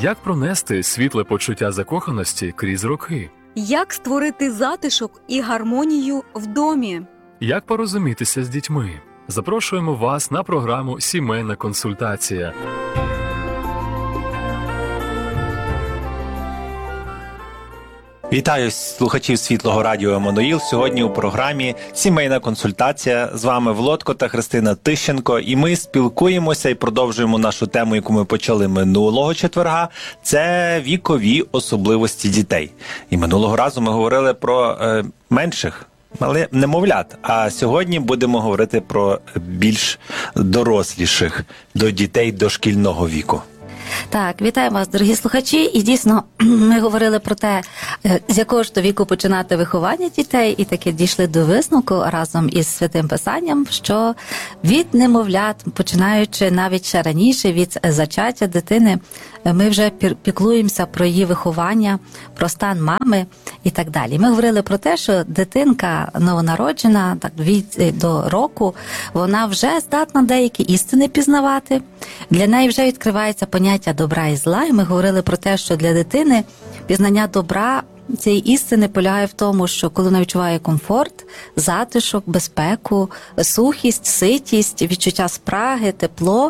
Як пронести світле почуття закоханості крізь роки? Як створити затишок і гармонію в домі? Як порозумітися з дітьми? Запрошуємо вас на програму «Сімейна консультація». Вітаю слухачів Світлого радіо Еммануїл. Сьогодні у програмі «Сімейна консультація». З вами Володко та Христина Тищенко. І ми спілкуємося і продовжуємо нашу тему, яку ми почали минулого четверга. Це вікові особливості дітей. І минулого разу ми говорили про менших, але немовлят. А сьогодні будемо говорити про більш доросліших, до дітей дошкільного віку. Так, вітаємо вас, дорогі слухачі. І дійсно, ми говорили про те, з якого ж то віку починати виховання дітей, і таки дійшли до висновку разом із Святим Писанням, що від немовлят, починаючи навіть ще раніше, від зачаття дитини, ми вже піклуємося про її виховання, про стан мами і так далі. Ми говорили про те, що дитинка новонароджена, так, до року, вона вже здатна деякі істини пізнавати. Для неї вже відкривається поняття добра і зла, і ми говорили про те, що для дитини пізнання добра цієї істини полягає в тому, що коли вона відчуває комфорт, затишок, безпеку, сухість, ситість, відчуття спраги, тепло,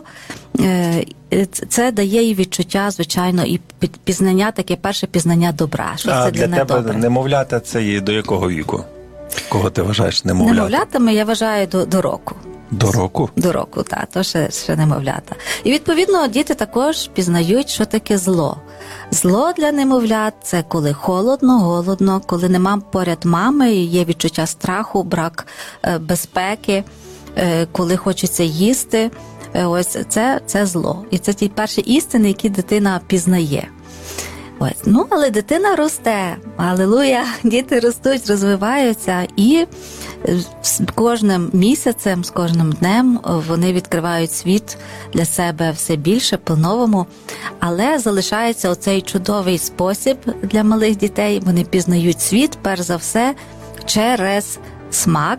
це дає їй відчуття, звичайно, і пізнання, таке перше пізнання добра. Що це для тебе добре? Немовлята це є до якого віку? Кого ти вважаєш немовлята? Немовлятами я вважаю до року. До року? До року, так, то ще немовлята. І, відповідно, діти також пізнають, що таке зло. Зло для немовлят – це коли холодно, голодно, коли нема поряд мами, є відчуття страху, брак безпеки, коли хочеться їсти. Ось це зло. І це ті перші істини, які дитина пізнає. Ось. Ну, але дитина росте, алілуя, діти ростуть, розвиваються, і з кожним місяцем, з кожним днем вони відкривають світ для себе все більше, по-новому, але залишається оцей чудовий спосіб для малих дітей, вони пізнають світ, перш за все, через смак,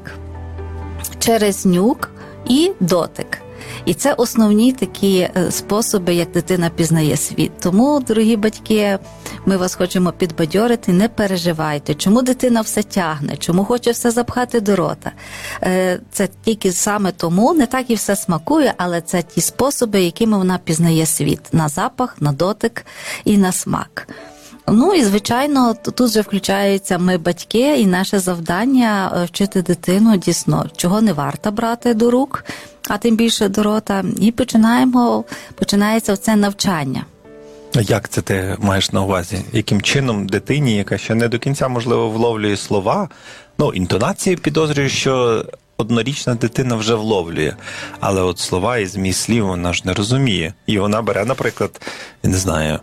через нюх і дотик. І це основні такі способи, як дитина пізнає світ. Тому, дорогі батьки, ми вас хочемо підбадьорити, не переживайте, чому дитина все тягне, чому хоче все запхати до рота. Це тільки саме тому, не так і все смакує, але це ті способи, якими вона пізнає світ. На запах, на дотик і на смак. Ну і, звичайно, тут вже включаються ми, батьки, і наше завдання вчити дитину дійсно, чого не варто брати до рук, а тим більше до рота. І починається оце навчання. Як це ти маєш на увазі? Яким чином дитині, яка ще не до кінця, можливо, вловлює слова, інтонації, підозрюю, що однорічна дитина вже вловлює, але от слова і зміст слів вона ж не розуміє. І вона бере, наприклад, я не знаю,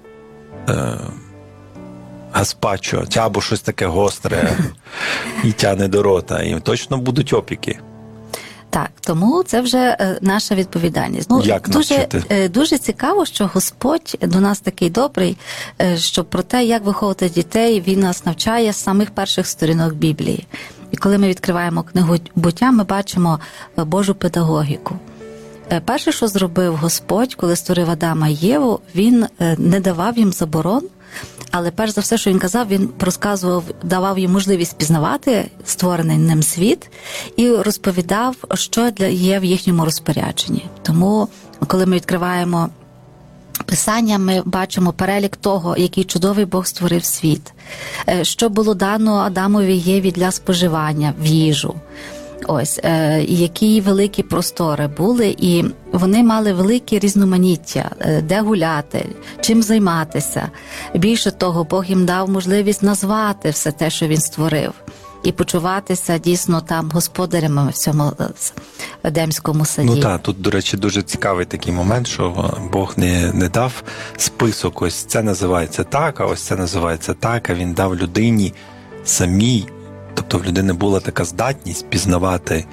гаспачо, або щось таке гостре і тягне до рота, і точно будуть опіки. Так, тому це вже наша відповідальність. Як навчити? Дуже цікаво, що Господь до нас такий добрий, що про те, як виховувати дітей, Він нас навчає з самих перших сторінок Біблії. І коли ми відкриваємо книгу «Буття», ми бачимо Божу педагогіку. Перше, що зробив Господь, коли створив Адама і Єву, Він не давав їм заборон, але перш за все, що він казав, він розказував, давав їм можливість пізнавати створений ним світ і розповідав, що є в їхньому розпорядженні. Тому, коли ми відкриваємо Писання, ми бачимо перелік того, який чудовий Бог створив світ, що було дано Адамові і Єві для споживання в їжу. Ось, які великі простори були, і вони мали велике різноманіття, де гуляти, чим займатися. Більше того, Бог їм дав можливість назвати все те, що Він створив, і почуватися дійсно там господарями в цьому Едемському саді. Тут, до речі, дуже цікавий такий момент, що Бог не дав список, ось це називається так, а ось це називається так, а Він дав людині самій. Тобто в людини була така здатність пізнавати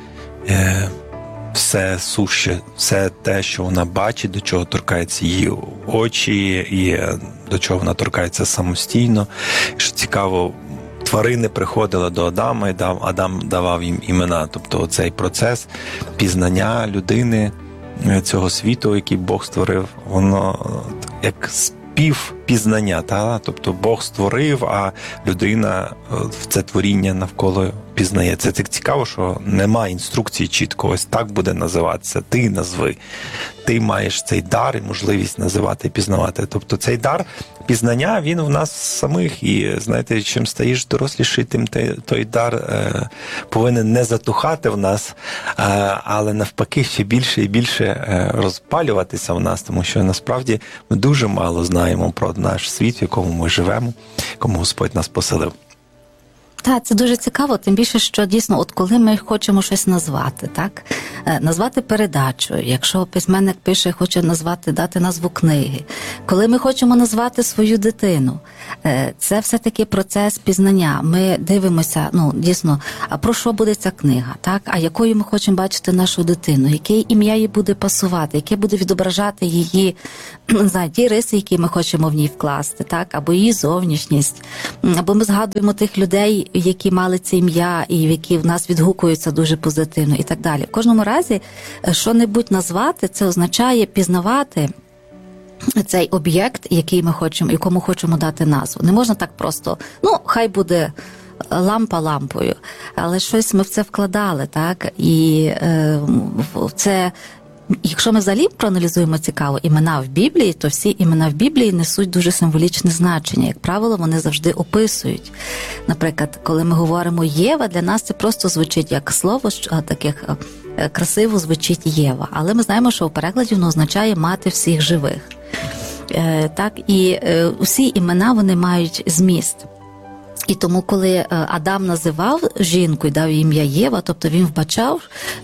все суще, все те, що вона бачить, до чого торкаються її очі, і до чого вона торкається самостійно. І що цікаво, тварини приходили до Адама, і Адам давав їм імена. Тобто цей процес пізнання людини, цього світу, який Бог створив, воно як спів пізнання, та? Тобто Бог створив, а людина в це творіння навколо пізнає. Це так цікаво, що немає інструкції чітко, ось так буде називатися, ти назви. Ти маєш цей дар і можливість називати і пізнавати. Тобто цей дар пізнання, він в нас самих. І, знаєте, чим стаєш доросліший, тим той дар повинен не затухати в нас, але навпаки ще більше і більше розпалюватися в нас, тому що насправді ми дуже мало знаємо про наш світ, в якому ми живемо, якому Господь нас поселив. Так, це дуже цікаво, тим більше, що дійсно, от коли ми хочемо щось назвати, так? Назвати передачу, якщо письменник пише, хоче назвати, дати назву книги, коли ми хочемо назвати свою дитину, це все-таки процес пізнання. Ми дивимося, дійсно, а про що буде ця книга, так? А якою ми хочемо бачити нашу дитину, яке ім'я їй буде пасувати, яке буде відображати її, ті риси, які ми хочемо в ній вкласти, так? Або її зовнішність, або ми згадуємо тих людей, які мали це ім'я і які в нас відгукуються дуже позитивно і так далі. В кожному разі, що-небудь назвати, це означає пізнавати цей об'єкт, який ми хочемо, якому хочемо дати назву. Не можна так просто, хай буде лампа лампою, але щось ми в це вкладали, так? І це... Якщо ми взагалі проаналізуємо цікаво імена в Біблії, то всі імена в Біблії несуть дуже символічне значення. Як правило, вони завжди описують. Наприклад, коли ми говоримо «Єва», для нас це просто звучить як слово, таких красиво звучить «Єва». Але ми знаємо, що у перекладі воно означає «мати всіх живих». Так, і усі імена, вони мають зміст. І тому, коли Адам називав жінку і дав їй ім'я Єва, тобто він вбачав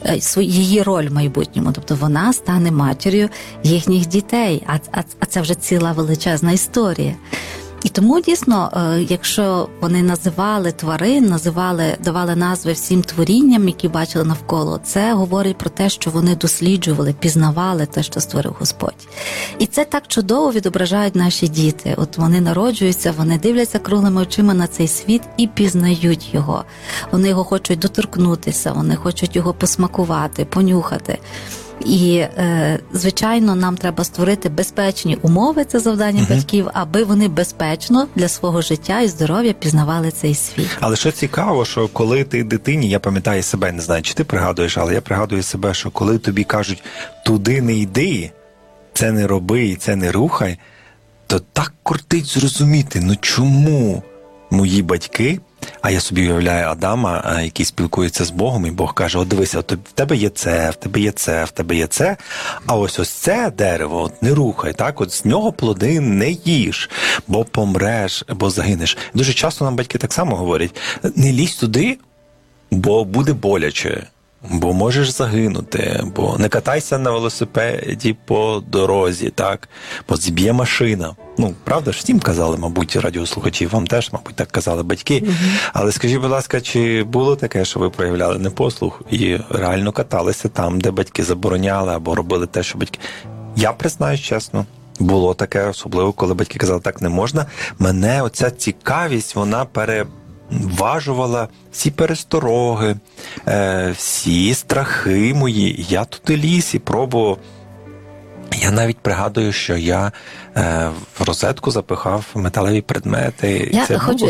її роль в майбутньому, тобто вона стане матір'ю їхніх дітей, а це вже ціла величезна історія. І тому, дійсно, якщо вони називали тварин, давали назви всім творінням, які бачили навколо, це говорить про те, що вони досліджували, пізнавали те, що створив Господь. І це так чудово відображають наші діти. От вони народжуються, вони дивляться круглими очима на цей світ і пізнають його. Вони його хочуть доторкнутися, вони хочуть його посмакувати, понюхати. І, звичайно, нам треба створити безпечні умови, це завдання батьків, аби вони безпечно для свого життя і здоров'я пізнавали цей світ. Але що цікаво, що коли ти дитині, я пам'ятаю себе, не знаю, чи ти пригадуєш, але я пригадую себе, що коли тобі кажуть «туди не йди», «це не роби» і «це не рухай», то так кортить зрозуміти, чому мої батьки, а я собі уявляю Адама, який спілкується з Богом, і Бог каже, от дивися, от в тебе є це, в тебе є це, в тебе є це, а ось це дерево от не рухай, так, от з нього плоди не їж, бо помреш, бо загинеш. Дуже часто нам батьки так само говорять, не лізь туди, бо буде боляче, бо можеш загинути, бо не катайся на велосипеді по дорозі, так, бо зіб'є машина. Правда ж, всім казали, мабуть, радіослухачі, вам теж, мабуть, так казали батьки. Але скажіть, будь ласка, чи було таке, що ви проявляли непослух і реально каталися там, де батьки забороняли або робили те, що батьки... Я признаюсь чесно, було таке, особливо, коли батьки казали, так не можна. Мене оця цікавість, вона переважувала всі перестороги, всі страхи мої. Я туди ліз і пробував. Я навіть пригадую, що я в розетку запихав металеві предмети. Я хочу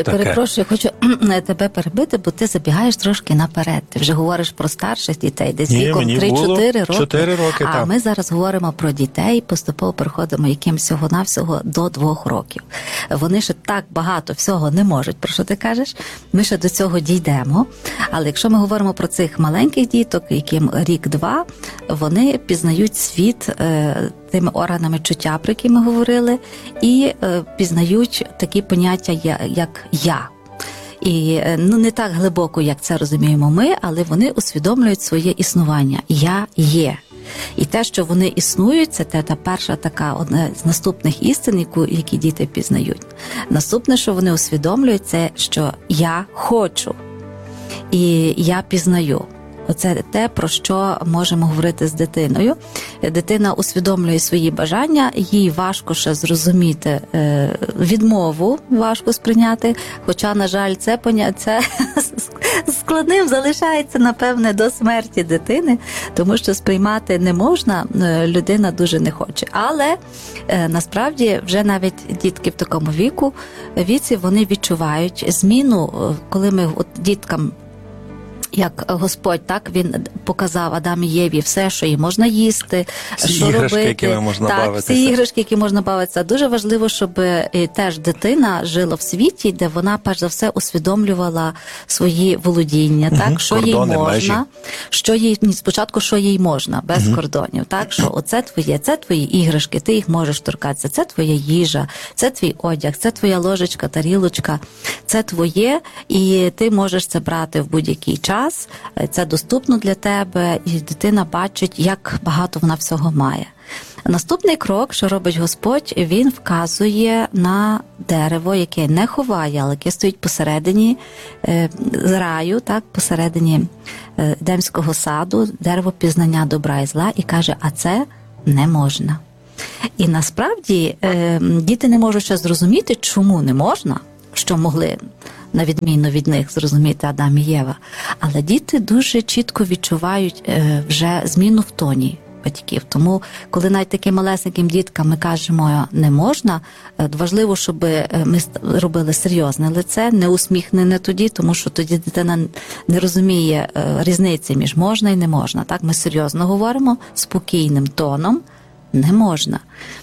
тебе перебити, бо ти забігаєш трошки наперед. Ти вже говориш про старших дітей, десь віком 3-4 роки. 4 роки, а ми зараз говоримо про дітей, поступово переходимо яким всього-навсього до 2 років. Вони ще так багато всього не можуть, про що ти кажеш. Ми ще до цього дійдемо. Але якщо ми говоримо про цих маленьких діток, яким рік-два, вони пізнають світ тими органами чуття, про які ми говорили, і пізнають такі поняття, як «я». І не так глибоко, як це розуміємо ми, але вони усвідомлюють своє існування. «Я є». І те, що вони існують, це та перша така одна з наступних істин, які діти пізнають. Наступне, що вони усвідомлюють, це, що «я хочу» і «я пізнаю». Оце те, про що можемо говорити з дитиною. Дитина усвідомлює свої бажання, їй важко ще зрозуміти відмову, важко сприйняти, хоча, на жаль, це складним залишається, напевне, до смерті дитини, тому що сприймати не можна, людина дуже не хоче. Але насправді вже навіть дітки в такому віці, вони відчувають зміну, коли ми діткам, як Господь, так, він показав Адамі і Єві все, що їм можна їсти, всі що іграшки, робити. якими можна так, бавитися. всі іграшки, які можна бавитися. Дуже важливо, щоб теж дитина жила в світі, де вона, перш за все, усвідомлювала свої володіння, так, що їй кордони, можна, спочатку, що їй можна, без кордонів, так, що оце твоє, це твої іграшки, ти їх можеш торкатися, це твоя їжа, це твій одяг, це твоя ложечка, тарілочка, це твоє, і ти можеш це брати в будь-який час. Це доступно для тебе, і дитина бачить, як багато вона всього має. Наступний крок, що робить Господь, він вказує на дерево, яке не ховає, але яке стоїть посередині раю, так, посередині Едемського саду, дерево пізнання добра і зла, і каже, а це не можна. І насправді діти не можуть ще зрозуміти, чому не можна, що могли на відміну від них зрозуміти Адам і Єва. Але діти дуже чітко відчувають вже зміну в тоні батьків. Тому, коли навіть таким малесеньким діткам ми кажемо «не можна», важливо, щоб ми робили серйозне лице, не усміхнене тоді, тому що тоді дитина не розуміє різниці між можна і не можна. Так, ми серйозно говоримо, спокійним тоном «не можна».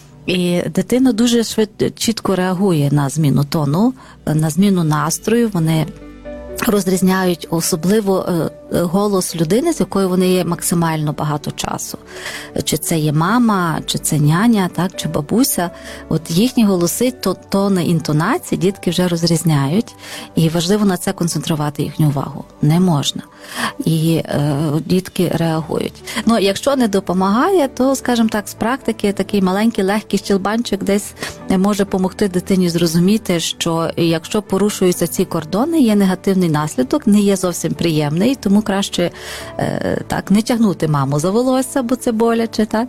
І дитина дуже чітко реагує на зміну тону, на зміну настрою. Вони розрізняють особливо голос людини, з якою вони є максимально багато часу. Чи це є мама, чи це няня, так, чи бабуся. От їхні голоси, тони інтонації дітки вже розрізняють. І важливо на це концентрувати їхню увагу. Не можна. І дітки реагують. Ну, якщо не допомагає, то, скажімо так, з практики такий маленький, легкий щелбанчик десь може допомогти дитині зрозуміти, що якщо порушуються ці кордони, є негативний наслідок, не є зовсім приємний, тому краще так не тягнути маму за волосся, бо це боляче, так?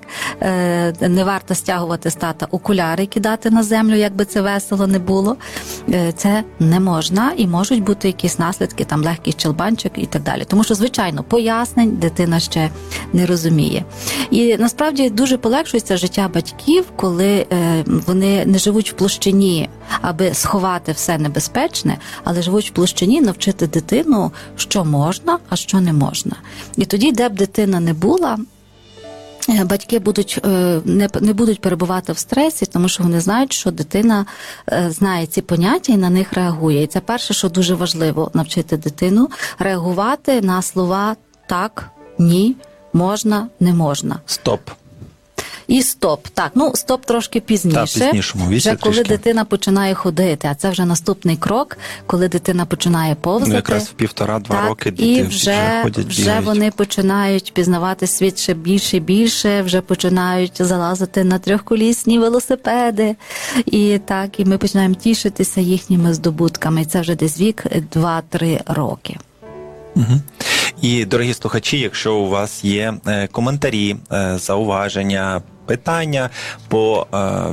Не варто стягувати з тата окуляри, кидати на землю, як би це весело не було. Це не можна, і можуть бути якісь наслідки, там легкий щелбанчик і так далі. Тому що, звичайно, пояснень дитина ще не розуміє. І насправді дуже полегшується життя батьків, коли вони не живуть в площині, аби сховати все небезпечне, але живуть в площині навчити дитину, що можна, а що не можна. І тоді, де б дитина не була, батьки не будуть перебувати в стресі, тому що вони знають, що дитина знає ці поняття і на них реагує. І це перше, що дуже важливо, навчити дитину реагувати на слова «так», «ні», «можна», «не можна». Стоп. І стоп. Так, ну стоп трошки пізніше. Так, пізнішому віці вже коли трішки. дитина починає ходити, а це вже наступний крок, коли дитина починає повзати. Ну, якраз в 1,5-2 так, роки і діти вже ходять, вже бігають. вони починають пізнавати світ ще більше і більше, вже починають залазити на трьохколісні велосипеди. І так, і ми починаємо тішитися їхніми здобутками. І це вже десь вік 2-3 роки. Угу. І, дорогі слухачі, якщо у вас є коментарі, зауваження, питання по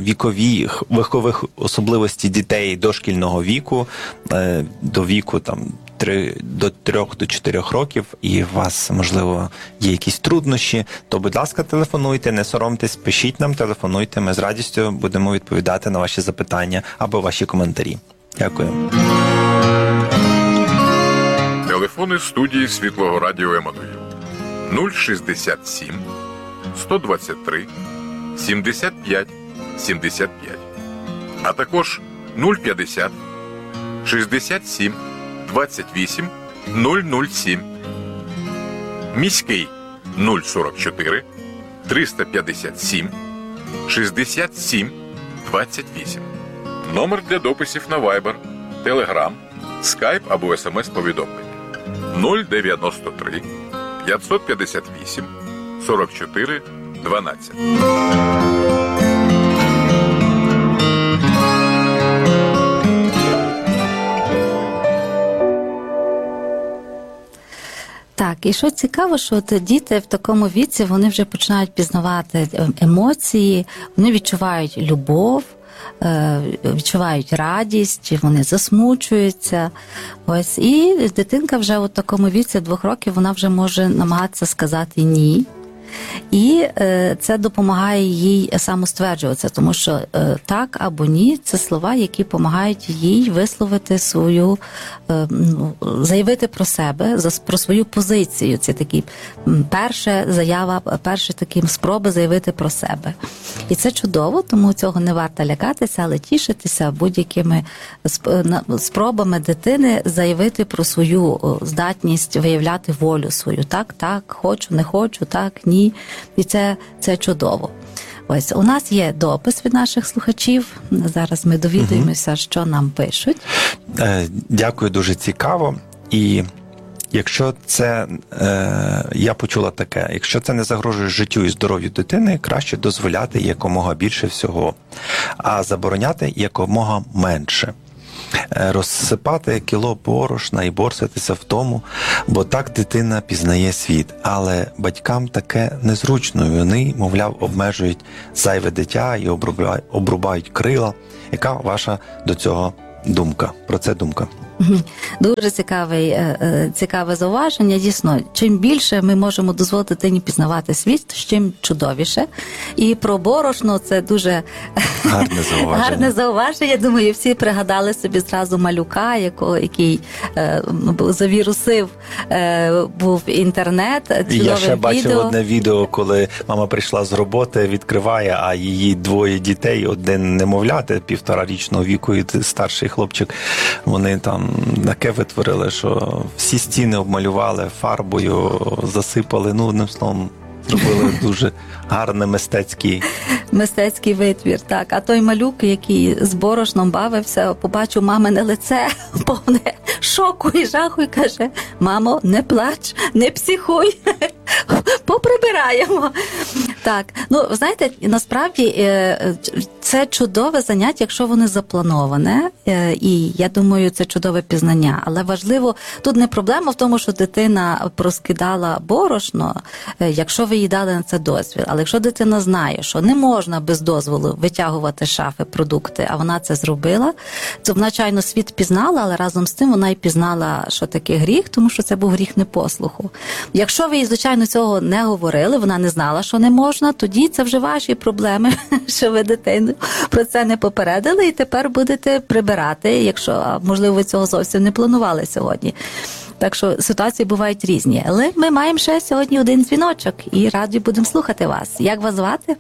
вікових особливості дітей дошкільного віку, до віку там 3 до 4 років, і у вас, можливо, є якісь труднощі, то, будь ласка, телефонуйте, не соромтесь, пишіть нам, телефонуйте, ми з радістю будемо відповідати на ваші запитання або ваші коментарі. Дякую. Телефони студії Світлого Радіо Еммануїл 067 123 75 75, а також 050 67 28 007, міський 044 357 67 28, номер для дописів на Viber, Telegram, Skype або SMS-повідомлення 093 558 44 12. Так, і що цікаво, що от діти в такому віці, вони вже починають пізнавати емоції, вони відчувають любов, відчувають радість, вони засмучуються. Ось, і дитинка вже у такому віці 2 років, вона вже може намагатися сказати «ні». І це допомагає їй самостверджуватися, тому що так або ні – це слова, які допомагають їй висловити свою, заявити про себе, про свою позицію. Це такі перша заява, перші такі спроби заявити про себе. І це чудово, тому цього не варто лякатися, але тішитися будь-якими спробами дитини заявити про свою здатність виявляти волю свою. Так, хочу, не хочу, так, ні. І це чудово. Ось, у нас є допис від наших слухачів. Зараз ми довідуємося, що нам пишуть. Дякую, дуже цікаво. І якщо це, я почула таке, якщо це не загрожує життю і здоров'ю дитини, краще дозволяти якомога більше всього, а забороняти якомога менше. Розсипати кіло борошна і борситися в тому, бо так дитина пізнає світ. Але батькам таке незручно, і вони, мовляв, обмежують зайве дитя і обрубають крила. Яка ваша до цього думка? Про це думка? Дуже цікаве зауваження. Дійсно, чим більше ми можемо дозволити дитині пізнавати світ, чим чудовіше. І про борошно це дуже гарне зауваження. Думаю, всі пригадали собі зразу малюка, який завірусив був інтернет. Я ще бачив одне відео, коли мама прийшла з роботи, відкриває, а її 2 дітей, один немовляти 1,5-річного віку і старший хлопчик, вони там таке витворили, що всі стіни обмалювали фарбою, засипали, одним словом, зробили дуже гарний мистецький витвір, так. А той малюк, який з борошном бавився, побачив мамине лице, повне шоку і жаху, і каже: мамо, не плач, не психуй, поприбираємо. Так, знаєте, насправді це чудове заняття, якщо воно заплановане, і я думаю, це чудове пізнання. Але важливо, тут не проблема в тому, що дитина проскидала борошно, якщо ви їй дали на це дозвіл. Але якщо дитина знає, що не можна без дозволу витягувати з шафи продукти, а вона це зробила, то вона, звичайно, світ пізнала, але разом з тим вона й пізнала, що таке гріх, тому що це був гріх непослуху. Якщо ви їй, звичайно, цього не говорили, вона не знала, що не можна, тоді це вже ваші проблеми, що ви дитину про це не попередили, і тепер будете прибирати, якщо, можливо, ви цього зовсім не планували сьогодні. Так що ситуації бувають різні. Але ми маємо ще сьогодні один дзвіночок і раді будемо слухати вас. Як вас звати?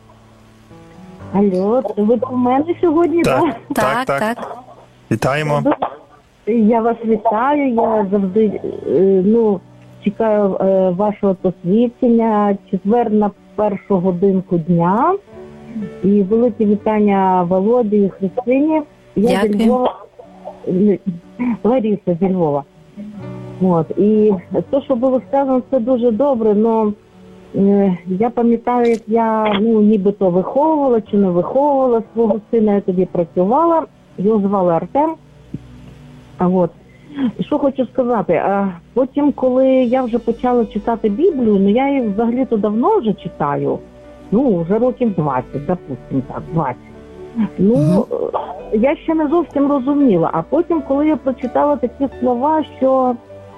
Алло, ви до мене сьогодні? Так. Вітаємо. Я вас вітаю, я завжди чекаю вашого посвідчення. Четвер на 1 годинку дня. І велике вітання Володі і Христині. Я зі Львова, Лариса зі Львова. І те, що було сказано, це дуже добре, але я пам'ятаю, як я нібито виховувала чи не виховувала свого сина, я тоді працювала, його звали Артем. І що хочу сказати, потім, коли я вже почала читати Біблію, я її взагалі-то давно вже читаю, вже років 20, допустимо так, 20. Я ще не зовсім розуміла, а потім, коли я прочитала такі слова, що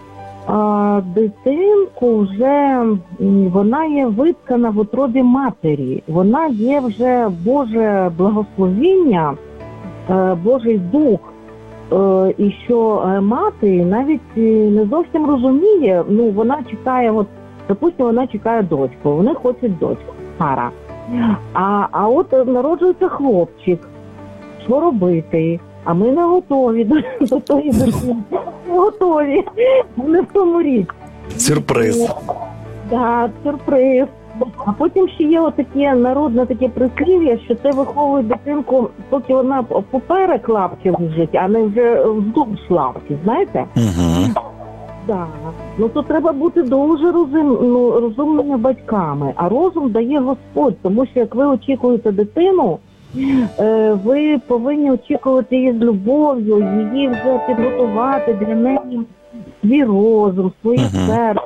дитинку вже, вона є виткана в утробі матері, вона є вже Боже благословіння, Божий дух, і що мати навіть не зовсім розуміє, вона чекає, допустимо, вона чекає дочку, вони хочуть дочку, пара. А от народжується хлопчик, що робити? А ми не готові до тої дитини. Не готові. Не в тому річ. Сюрприз. Так, сюрприз. А потім ще є отаке народне таке прислів'я, що це виховує дитинку, поки вона поперек лапки лежить, а не вже вздовж лапки, знаєте? Угу. Так. То треба бути дуже розумними батьками. А розум дає Господь, тому що як ви очікуєте дитину, ви повинні очікувати її з любов'ю, її вже підготувати для неї свій розум, своє серце,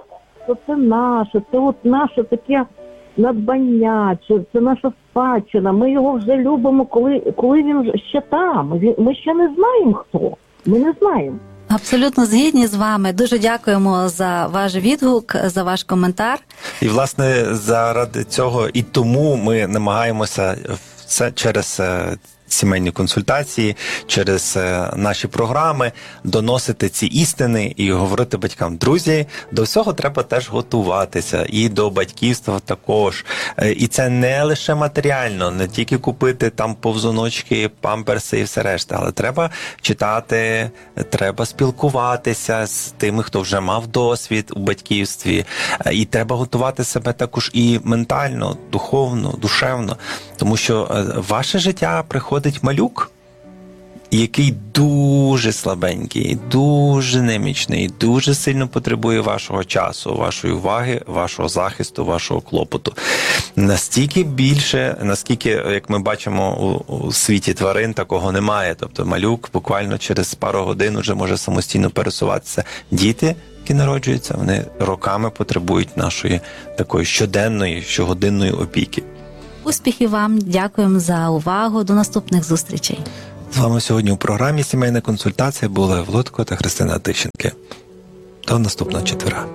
що це наше, це от наше таке надбання, це наша спадщина. Ми його вже любимо, коли він ще там. Ми ще не знаємо хто. Ми не знаємо. Абсолютно згідні з вами. Дуже дякуємо за ваш відгук, за ваш коментар. І, власне, заради цього і тому ми намагаємося це через сімейні консультації, через наші програми доносити ці істини і говорити батькам: друзі, до всього треба теж готуватися, і до батьківства також. І це не лише матеріально, не тільки купити там повзуночки, памперси і все решта, але треба читати, треба спілкуватися з тими, хто вже мав досвід у батьківстві, і треба готувати себе також і ментально, духовно, душевно, тому що ваше життя приходить малюк, який дуже слабенький, дуже немічний, дуже сильно потребує вашого часу, вашої уваги, вашого захисту, вашого клопоту. Настільки більше, наскільки, як ми бачимо, у світі тварин такого немає. Тобто малюк буквально через пару годин вже може самостійно пересуватися. Діти, які народжуються, вони роками потребують нашої такої щоденної, щогодинної опіки. Успіхів вам, дякуємо за увагу, до наступних зустрічей. З вами сьогодні у програмі «Сімейна консультація» були Володко та Христина Тищенки. До наступного четверга.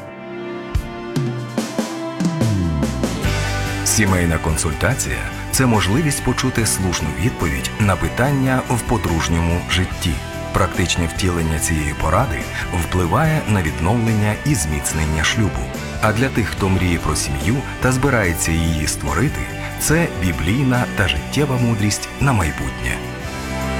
Сімейна консультація – це можливість почути слушну відповідь на питання в подружньому житті. Практичне втілення цієї поради впливає на відновлення і зміцнення шлюбу. А для тих, хто мріє про сім'ю та збирається її створити, це біблійна та життєва мудрість на майбутнє.